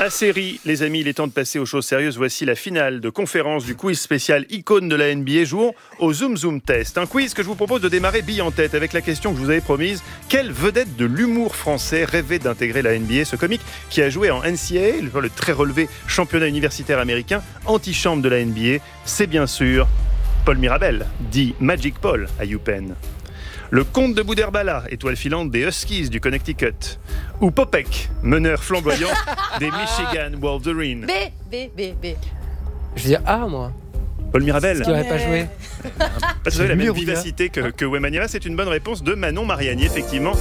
Assez ri, les amis, il est temps de passer aux choses sérieuses. Voici la finale de conférence du quiz spécial icône de la NBA. Jouons au Zoom Zoom Test. Un quiz que je vous propose de démarrer bille en tête avec la question que je vous avais promise. Quelle vedette de l'humour français rêvait d'intégrer la NBA? Ce comique qui a joué en NCAA, le très relevé championnat universitaire américain, antichambre de la NBA, c'est bien sûr Paul Mirabel, dit Magic Paul à UPenn. Le comte de Boudherbala, étoile filante des Huskies du Connecticut. Ou Popek, meneur flamboyant des Michigan Wolverines. B. Je veux dire A, moi. Paul Mirabel. Qui n'aurait pas joué. Vous avez la même vivacité que Wembanyama. C'est une bonne réponse de Manon Mariani, effectivement.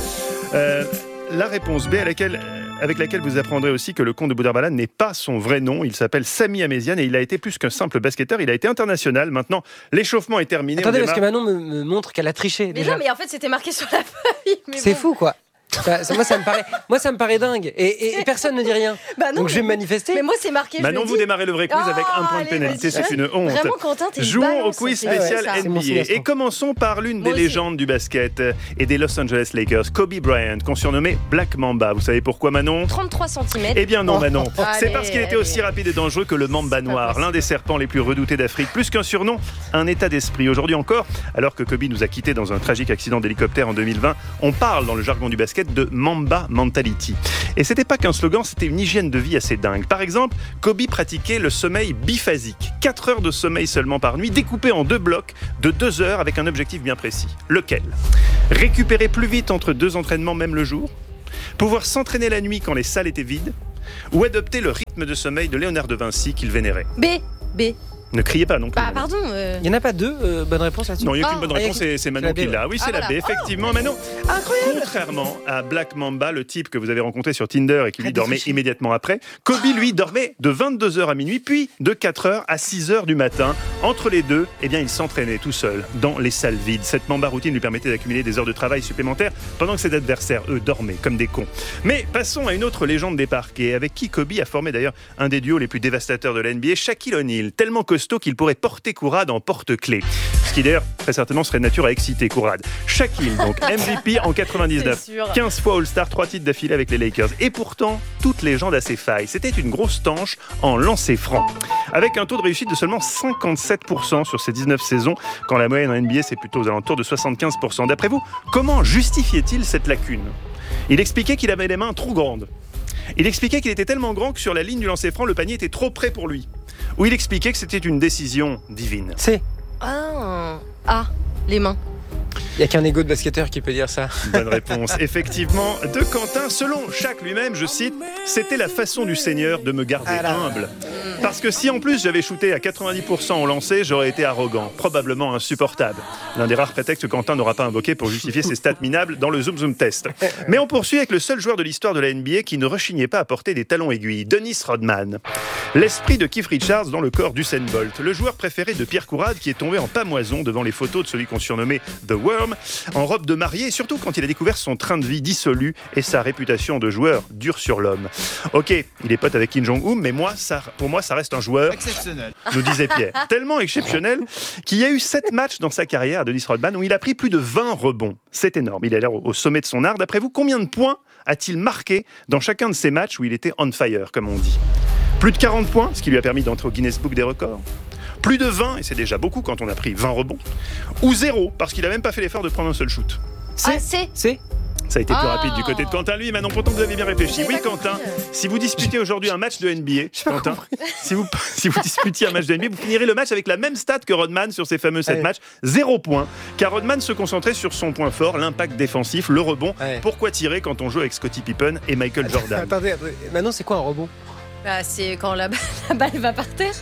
La réponse B avec laquelle vous apprendrez aussi que le comte de Boudherbala n'est pas son vrai nom. Il s'appelle Sami Améziane et il a été plus qu'un simple basketteur. Il a été international. Maintenant, l'échauffement est terminé. Attendez, parce que Manon me montre qu'elle a triché. Mais déjà. non, mais en fait, c'était marqué sur la feuille. C'est fou, quoi. Moi, ça me paraît dingue. Et personne ne dit rien. Bah non, donc je vais me manifester. Mais moi, c'est marqué. Manon, vous démarrez le vrai quiz avec un point de pénalité. C'est une honte. Vraiment, Quentin, t'es Jouons au quiz spécial NBA. Et commençons par l'une des légendes du basket et des Los Angeles Lakers, Kobe Bryant, qu'on surnommait Black Mamba. Vous savez pourquoi, Manon? 33 cm. Eh bien non, Manon. C'est Allez, parce qu'il était aussi rapide et dangereux que le Mamba noir, l'un des serpents les plus redoutés d'Afrique. Plus qu'un surnom, un état d'esprit. Aujourd'hui encore, alors que Kobe nous a quittés dans un tragique accident d'hélicoptère en 2020, on parle dans le jargon du basket de Mamba Mentality. Et c'était pas qu'un slogan, c'était une hygiène de vie assez dingue. Par exemple, Kobe pratiquait le sommeil biphasique. 4 heures de sommeil seulement par nuit, découpé en 2 blocs de 2 heures avec un objectif bien précis. Lequel? Récupérer plus vite entre 2 entraînements même le jour? Pouvoir s'entraîner la nuit quand les salles étaient vides? Ou adopter le rythme de sommeil de Léonard de Vinci qu'il vénérait? B. Ne criez pas non plus. Bah pardon. Il n'y en a pas 2 bonnes réponses là-dessus. Non, il n'y a qu'une bonne réponse et c'est Manon qui l'a. Oui, c'est la B, effectivement. Manon, incroyable. Contrairement à Black Mamba, le type que vous avez rencontré sur Tinder et qui lui dormait immédiatement après, Kobe, lui, dormait de 22h à minuit, puis de 4h à 6h du matin. Entre les deux, eh bien, il s'entraînait tout seul dans les salles vides. Cette Mamba routine lui permettait d'accumuler des heures de travail supplémentaires pendant que ses adversaires, eux, dormaient comme des cons. Mais passons à une autre légende des parquets, avec qui Kobe a formé d'ailleurs un des duos les plus dévastateurs de la NBA, Shaquille O'Neal, tellement costaud qu'il pourrait porter Kourad en porte-clés. Ce qui d'ailleurs, très certainement, serait de nature à exciter Kourad. Shaquille, donc MVP en 99, 15 fois All-Star, 3 titres d'affilée avec les Lakers. Et pourtant, toute légende a ses failles. C'était une grosse tanche en lancer franc. Avec un taux de réussite de seulement 57% sur ses 19 saisons, quand la moyenne en NBA, c'est plutôt aux alentours de 75%. D'après vous, comment justifiait-il cette lacune? Il expliquait qu'il avait les mains trop grandes. Il expliquait qu'il était tellement grand que sur la ligne du lancer franc, le panier était trop près pour lui. Ou il expliquait que c'était une décision divine. C. Les mains. Il n'y a qu'un égo de basketteur qui peut dire ça. Bonne réponse, effectivement, de Quentin. Selon Shaq lui-même, je cite, « C'était la façon du Seigneur de me garder humble. Parce que si en plus j'avais shooté à 90% au lancer, j'aurais été arrogant, probablement insupportable. » L'un des rares prétextes que Quentin n'aura pas invoqué pour justifier ses stats minables dans le Zoom Zoom Test. Mais on poursuit avec le seul joueur de l'histoire de la NBA qui ne rechignait pas à porter des talons aiguilles, Dennis Rodman. L'esprit de Keith Richards dans le corps d'Usain Bolt, le joueur préféré de Pierre Kourad qui est tombé en pamoison devant les photos de celui qu'on surnommait The Worm, en robe de mariée, et surtout quand il a découvert son train de vie dissolu et sa réputation de joueur dur sur l'homme. Ok, il est pote avec Kim Jong-un, mais pour moi, ça reste un joueur exceptionnel, nous disait Pierre. Tellement exceptionnel qu'il y a eu 7 matchs dans sa carrière, Dennis Rodman, où il a pris plus de 20 rebonds. C'est énorme, il a l'air au sommet de son art. D'après vous, combien de points a-t-il marqué dans chacun de ces matchs où il était on fire, comme on dit? Plus de 40 points, ce qui lui a permis d'entrer au Guinness Book des records. Plus de 20, et c'est déjà beaucoup quand on a pris 20 rebonds. Ou 0, parce qu'il n'a même pas fait l'effort de prendre un seul shoot. C. Ça a été plus rapide du côté de Quentin. Lui, Manon, pourtant vous avez bien réfléchi. Oui, Quentin, si vous disputez aujourd'hui un match de NBA, Quentin, si vous disputiez un match de NBA, vous finirez le match avec la même stat que Rodman sur ses fameux 7 matchs, 0 points. Car Rodman se concentrait sur son point fort, l'impact défensif, le rebond. Pourquoi tirer quand on joue avec Scottie Pippen et Michael Jordan? Attendez, Manon, c'est quoi un rebond? C'est quand la balle va par terre.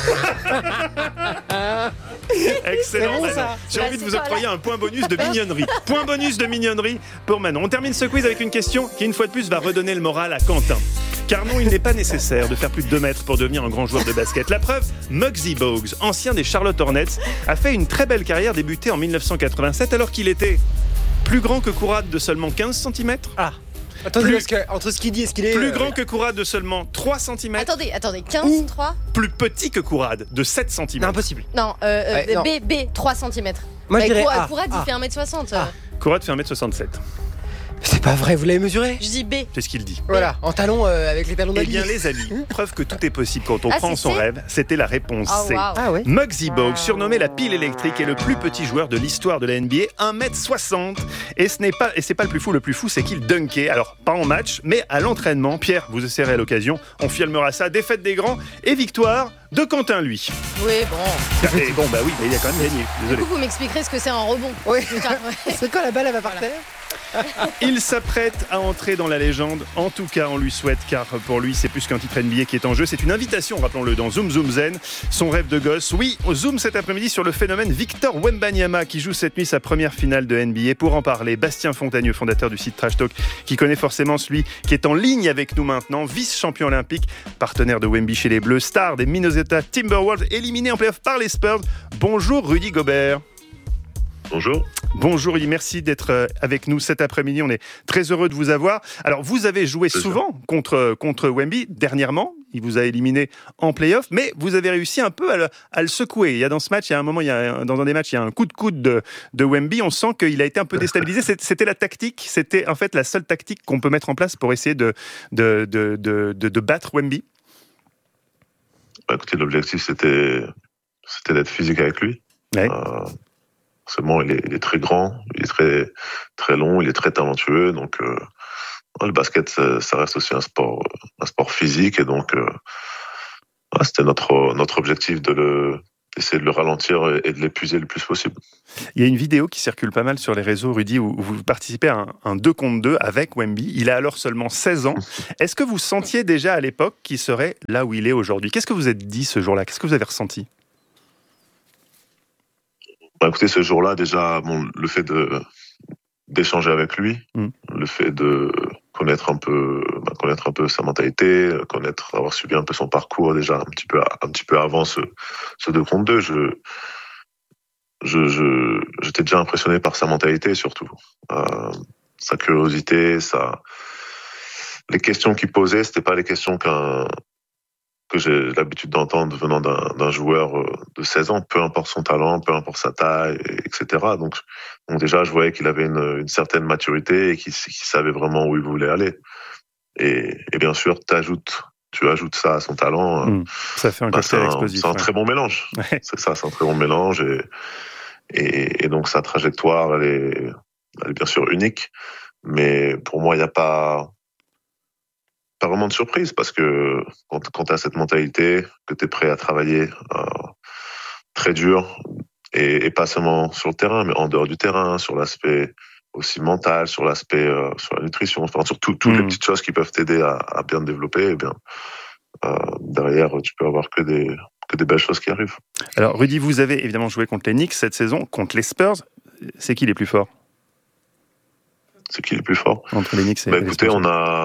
Excellent, bon, Manon. ça. J'ai envie de vous octroyer un point bonus de mignonnerie. Point bonus de mignonnerie pour Manon. On termine ce quiz avec une question qui, une fois de plus, va redonner le moral à Quentin. Car non, il n'est pas nécessaire de faire plus de 2 mètres pour devenir un grand joueur de basket. La preuve, Muggsy Bogues, ancien des Charlotte Hornets, a fait une très belle carrière débutée en 1987 alors qu'il était plus grand que Kourad de seulement 15 cm. Attendez, parce que entre ce qu'il dit et ce qu'il est... Plus grand que Kourad de seulement 3 cm. Attendez, 15, 3. Plus petit que Kourad de 7 cm. Non, impossible. Non, non. B, 3 cm. Moi, je dirais A. Kourad, il fait 1m60. Kourad fait 1m67. C'est pas vrai, vous l'avez mesuré? Je dis B. C'est ce qu'il dit. Voilà, en talons, avec les talons Eh d'Ali. bien, les amis, preuve que tout est possible quand on Ah, prend c'est son C rêve. C'était la réponse Oh, C. waouh. Ah ouais. Muggsy Bogues, surnommé la pile électrique, est le plus petit joueur de l'histoire de la NBA, 1m60. Et c'est pas le plus fou, c'est qu'il dunkait. Alors, pas en match, mais à l'entraînement. Pierre, vous serez à l'occasion. On filmera ça. Défaite des grands et victoire de Quentin, lui. Oui, bon. Et bon, bah oui, mais il a quand même gagné. Du Désolé. coup, vous m'expliquerez ce que c'est un rebond. Oui. Putain, ouais. C'est quand la balle, elle va par Voilà. terre? Il s'apprête à entrer dans la légende. En tout cas, on lui souhaite, car pour lui, c'est plus qu'un titre NBA qui est en jeu. C'est une invitation, rappelons-le, dans Zoom Zoom Zen. Son rêve de gosse. Oui, au Zoom cet après-midi sur le phénomène Victor Wembanyama qui joue cette nuit sa première finale de NBA. Pour en parler, Bastien Fontagneux, fondateur du site Trash Talk, qui connaît forcément celui qui est en ligne avec nous maintenant, vice-champion olympique, partenaire de Wemby chez les Bleus, star des Minnesota Timberwolves, éliminé en play-off par les Spurs. Bonjour Rudy Gobert. Bonjour. Bonjour, merci d'être avec nous cet après-midi. On est très heureux de vous avoir. Alors, vous avez joué souvent contre Wemby. Dernièrement, il vous a éliminé en play-off, mais vous avez réussi un peu à le secouer. Il y a dans ce match, il y a un moment, dans un des matchs, il y a un coup de coude de Wemby. On sent qu'il a été un peu déstabilisé. C'était la tactique. C'était en fait la seule tactique qu'on peut mettre en place pour essayer de battre Wemby. Écoutez, l'objectif, c'était d'être physique avec lui. Ouais. Seulement, il est très grand, il est très, très long, il est très talentueux. Donc, le basket, ça reste aussi un sport physique. Et donc, c'était notre objectif d'essayer de le ralentir et de l'épuiser le plus possible. Il y a une vidéo qui circule pas mal sur les réseaux, Rudy, où vous participez à un 2 contre 2 avec Wemby. Il a alors seulement 16 ans. Est-ce que vous sentiez déjà à l'époque qu'il serait là où il est aujourd'hui? Qu'est-ce que vous êtes dit ce jour-là? Qu'est-ce que vous avez ressenti? Écoutez, ce jour-là, déjà, le fait d'échanger avec lui, le fait de connaître un peu sa mentalité, avoir suivi un peu son parcours déjà un petit peu avant ce 2 contre 2, j'étais déjà impressionné par sa mentalité surtout, sa curiosité, les questions qu'il posait, c'était pas les questions que j'ai l'habitude d'entendre venant d'un joueur de 16 ans, peu importe son talent, peu importe sa taille, etc. Donc déjà, je voyais qu'il avait une certaine maturité et qu'il savait vraiment où il voulait aller. Et bien sûr, tu ajoutes ça à son talent. Ça fait un cocktail explosif. C'est un très bon mélange. Ouais. C'est ça, c'est un très bon mélange. Et donc, sa trajectoire, elle est bien sûr unique. Mais pour moi, il n'y a pas vraiment de surprise, parce que quand tu as cette mentalité, que tu es prêt à travailler très dur, et pas seulement sur le terrain, mais en dehors du terrain, sur l'aspect aussi mental, sur l'aspect sur la nutrition, enfin, sur toutes les petites choses qui peuvent t'aider à bien te développer, eh bien, derrière, tu peux avoir que des belles choses qui arrivent. Alors, Rudy, vous avez évidemment joué contre les Knicks cette saison, contre les Spurs. C'est qui les plus forts? C'est qui les plus forts? Entre les Knicks et les Spurs. Écoutez,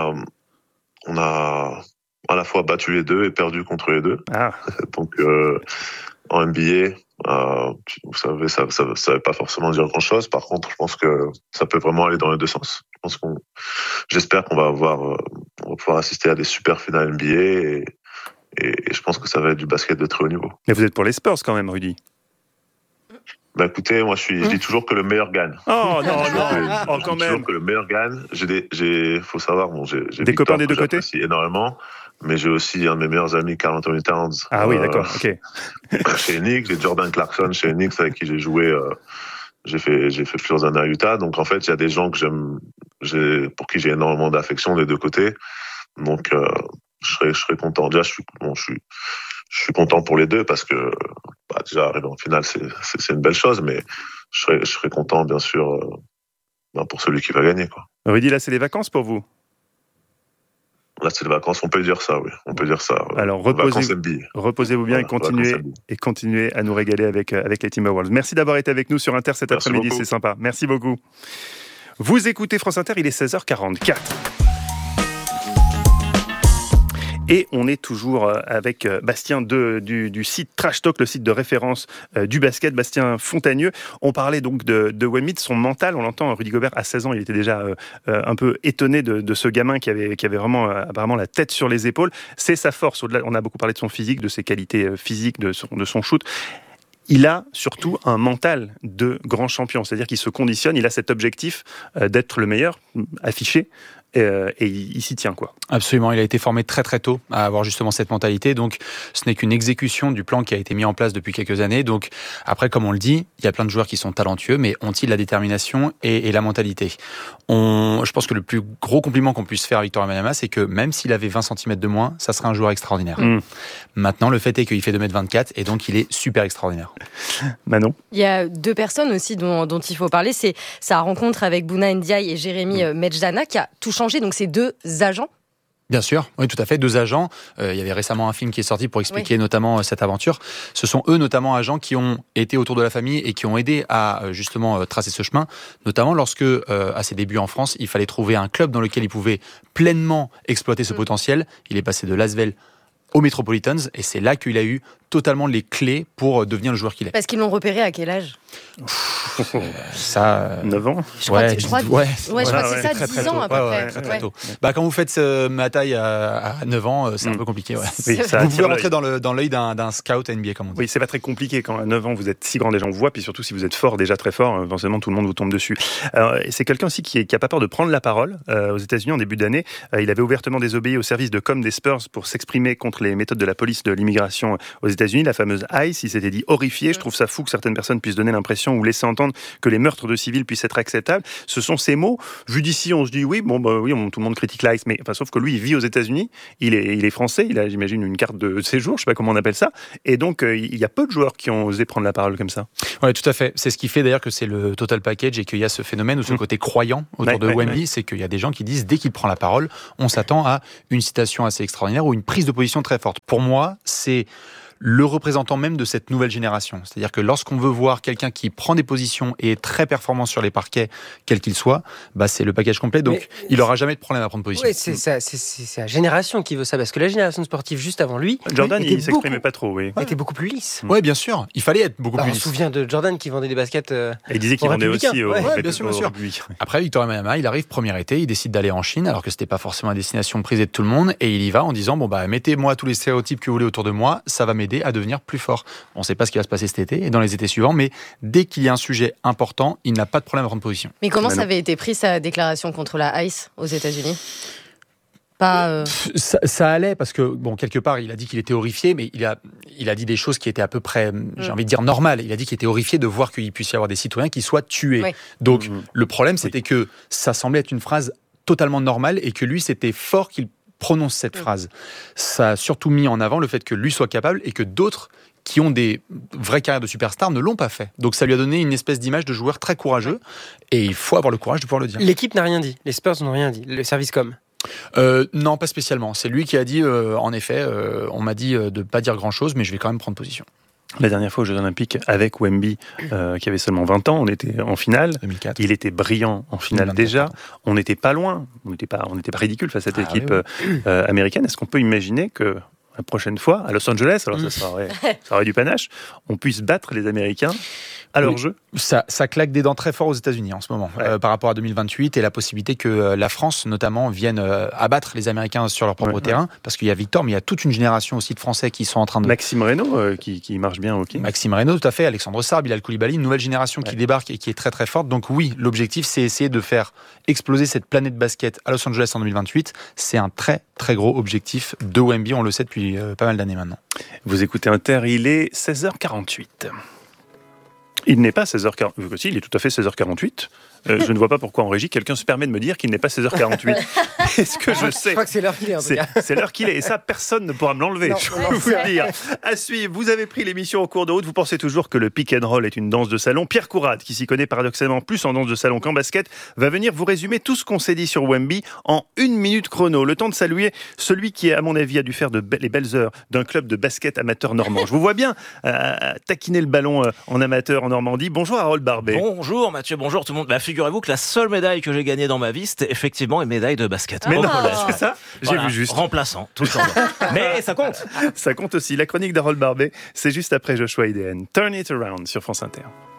on a à la fois battu les deux et perdu contre les deux. Ah. Donc, en NBA, vous savez, ça veut pas forcément dire grand-chose. Par contre, je pense que ça peut vraiment aller dans les deux sens. J'espère qu'on va pouvoir assister à des super finales NBA et je pense que ça va être du basket de très haut niveau. Mais vous êtes pour les Spurs quand même, Rudy? Écoutez, moi, je dis toujours que le meilleur gagne. Oh non, quand même. Toujours que le meilleur gagne. Faut savoir, j'ai des copains des deux côtés. Énormément, mais j'ai aussi un de mes meilleurs amis, Karl Anthony Towns. Ah oui, d'accord, ok. Chez Knicks, j'ai Jordan Clarkson chez Knicks avec qui j'ai joué. J'ai fait plusieurs années à Utah. Donc en fait, il y a des gens que j'aime, pour qui j'ai énormément d'affection des deux côtés. Donc je serais content. Déjà, je suis content pour les deux parce que déjà arriver en finale, c'est une belle chose, mais je serais content, bien sûr, pour celui qui va gagner, quoi. Rudy, là, c'est les vacances pour vous? Là, c'est les vacances, on peut dire ça, oui. On peut dire ça. Alors, reposez-vous bien et continuez à nous régaler avec les Timberwolves. Merci d'avoir été avec nous sur Inter cet après-midi, c'est sympa. Merci beaucoup. Vous écoutez France Inter, il est 16h44. Et on est toujours avec Bastien du site Trash Talk, le site de référence du basket, Bastien Fontagneux. On parlait donc de Wemby, de son mental. On l'entend, Rudy Gobert, à 16 ans, il était déjà un peu étonné de ce gamin qui avait vraiment apparemment la tête sur les épaules. C'est sa force. Au-delà, on a beaucoup parlé de son physique, de ses qualités physiques, de son shoot. il a surtout un mental de grand champion. C'est-à-dire qu'il se conditionne, il a cet objectif d'être le meilleur, affiché, et il s'y tient, quoi. Absolument, il a été formé très très tôt à avoir justement cette mentalité, donc ce n'est qu'une exécution du plan qui a été mis en place depuis quelques années. Donc après, comme on le dit, il y a plein de joueurs qui sont talentueux, mais ont-ils la détermination et la mentalité? Je pense que le plus gros compliment qu'on puisse faire à Victor Wembanyama, c'est que même s'il avait 20 cm de moins, ça serait un joueur extraordinaire. Maintenant, le fait est qu'il fait 2m24 et donc il est super extraordinaire. Manon? Il y a deux personnes aussi dont il faut parler, c'est sa rencontre avec Bouna Ndiaye et Jérémy Medjana qui a tout changé, donc c'est deux agents. Bien sûr, oui, tout à fait. Deux agents. Il y avait récemment un film qui est sorti pour expliquer notamment cette aventure. Ce sont eux, notamment, agents qui ont été autour de la famille et qui ont aidé à justement tracer ce chemin, notamment lorsque, à ses débuts en France, il fallait trouver un club dans lequel il pouvait pleinement exploiter ce potentiel. Il est passé de Lasvel aux Metropolitans et c'est là qu'il a eu totalement les clés pour devenir le joueur qu'il est. Parce qu'ils l'ont repéré à quel âge? Ça, 9 ans. Je crois que c'est ça, 10 ans à peu près. Très tôt. Quand vous faites ma taille à 9 ans, c'est un peu compliqué. Ouais. Oui, vous pouvez rentrer dans l'œil d'un scout NBA, comme on dit. Oui, c'est pas très compliqué quand à 9 ans vous êtes si grand, les gens vous voient, puis surtout si vous êtes fort, déjà très fort, forcément tout le monde vous tombe dessus. C'est quelqu'un aussi qui a pas peur de prendre la parole. Aux États-Unis, en début d'année, il avait ouvertement désobéi au service de com des Spurs pour s'exprimer contre les méthodes de la police de l'immigration aux États-Unis, la fameuse ICE. Il s'était dit horrifié. Je trouve ça fou que certaines personnes puissent donner l'impression ou laisser entendre que les meurtres de civils puissent être acceptables. Ce sont ces mots. Vu d'ici, on se dit oui, tout le monde critique l'ICE, mais sauf que lui, il vit aux États-Unis. Il est français. Il a, j'imagine, une carte de séjour. Je sais pas comment on appelle ça. Et donc, il y a peu de joueurs qui ont osé prendre la parole comme ça. Ouais, tout à fait. C'est ce qui fait d'ailleurs que c'est le total package et qu'il y a ce phénomène ou ce côté croyant autour de Wemby, c'est qu'il y a des gens qui disent dès qu'il prend la parole, on s'attend à une citation assez extraordinaire ou une prise de position très forte. Pour moi, c'est le représentant même de cette nouvelle génération. C'est-à-dire que lorsqu'on veut voir quelqu'un qui prend des positions et est très performant sur les parquets, quel qu'il soit, c'est le package complet. Donc, il n'aura jamais de problème à prendre position. Oui, c'est la génération qui veut ça. Parce que la génération sportive juste avant lui, Jordan, il s'exprimait pas trop, oui. était beaucoup plus lisse. Oui, bien sûr. Il fallait être beaucoup plus lisse. On se souvient de Jordan qui vendait des baskets. Il disait qu'il vendait aussi bien sûr. Après, Victor Wembanyama, il arrive premier été, il décide d'aller en Chine, alors que c'était pas forcément la destination prisée de tout le monde, et il y va en disant mettez-moi tous les stéréotypes que vous voulez autour de moi, ça va m'aider à devenir plus fort. On ne sait pas ce qui va se passer cet été et dans les étés suivants, mais dès qu'il y a un sujet important, il n'a pas de problème à prendre position. Mais comment ça avait été pris, sa déclaration contre la ICE aux États-Unis? Ça allait parce que, quelque part, il a dit qu'il était horrifié, mais il a dit des choses qui étaient à peu près, j'ai envie de dire, normales. Il a dit qu'il était horrifié de voir qu'il puisse y avoir des citoyens qui soient tués. Oui. Donc, le problème, c'était que ça semblait être une phrase totalement normale et que lui, c'était fort qu'il prononce cette phrase. Ça a surtout mis en avant le fait que lui soit capable et que d'autres qui ont des vraies carrières de superstars ne l'ont pas fait. Donc ça lui a donné une espèce d'image de joueur très courageux et il faut avoir le courage de pouvoir le dire. L'équipe n'a rien dit, les Spurs n'ont rien dit, le service com. Non, pas spécialement. C'est lui qui a dit, en effet, on m'a dit de ne pas dire grand-chose, mais je vais quand même prendre position. La dernière fois aux Jeux Olympiques avec Wemby, qui avait seulement 20 ans, on était en finale. 2004. Il était brillant en finale 2024. Déjà. On n'était pas loin. On n'était pas ridicule face à cette équipe américaine. Est-ce qu'on peut imaginer que la prochaine fois, à Los Angeles, alors ça aurait du panache, on puisse battre les Américains à leur jeu? Ça claque des dents très fort aux États-Unis en ce moment, par rapport à 2028 et la possibilité que la France, notamment, vienne abattre les Américains sur leur propre terrain, parce qu'il y a Victor, mais il y a toute une génération aussi de Français qui sont en train de... Maxime Reynaud, qui marche bien au hockey. Maxime Reynaud, tout à fait, Alexandre Sarr, Bilal Koulibaly, une nouvelle génération qui débarque et qui est très très forte. Donc oui, l'objectif, c'est essayer de faire exploser cette planète basket à Los Angeles en 2028. C'est un très très gros objectif de Wemby, on le sait depuis pas mal d'années maintenant. Vous écoutez Inter, il est 16h48. Il n'est pas 16h48. Si, il est tout à fait 16h48. Je ne vois pas pourquoi en régie, quelqu'un se permet de me dire qu'il n'est pas 16h48. Est-ce que je sais? Je crois que c'est l'heure qu'il est, en tout cas. C'est l'heure qu'il est. Et ça, personne ne pourra me l'enlever. Je peux vous le dire. À suivre, vous avez pris l'émission en cours de route. Vous pensez toujours que le pick and roll est une danse de salon. Pierre Courade, qui s'y connaît paradoxalement plus en danse de salon qu'en basket, va venir vous résumer tout ce qu'on s'est dit sur Wemby en 1 minute chrono. Le temps de saluer celui qui, à mon avis, a dû faire les belles heures d'un club de basket amateur normand. Je vous vois bien taquiner le ballon en amateur en Normandie. Bonjour Harold Barbet. Bonjour Mathieu, bonjour tout le monde. Figurez-vous que la seule médaille que j'ai gagnée dans ma vie, c'était effectivement une médaille de basket. Mais non, c'est ça. J'ai vu juste. Remplaçant, tout le temps. Mais ça compte. Ça compte aussi. La chronique d'Harold Barbet, c'est juste après Joshua Idehen. Turn It Around sur France Inter.